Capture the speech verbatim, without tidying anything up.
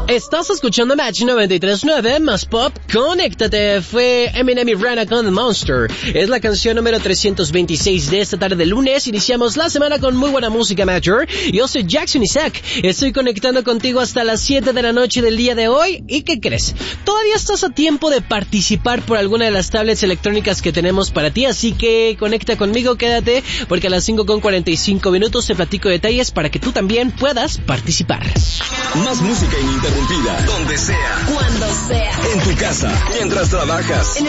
Estás escuchando Match noventa y tres punto nueve más pop. Conéctate. Fue Eminem y Rihanna con The Monster. Es la canción número trescientos veintiséis de esta tarde de lunes. Iniciamos la semana con muy buena música, Matcher. Yo soy Jackson Isaac. Estoy conectando contigo hasta las siete de la noche del día de hoy. ¿Y qué crees? Todavía estás a tiempo de participar por alguna de las tablets electrónicas que tenemos para ti. Así que conecta conmigo, quédate, porque a las cinco con cuarenta y cinco minutos te platico detalles para que tú también puedas participar. Más música ininterrumpida, donde sea, cuando sea, en tu casa, mientras trabajas,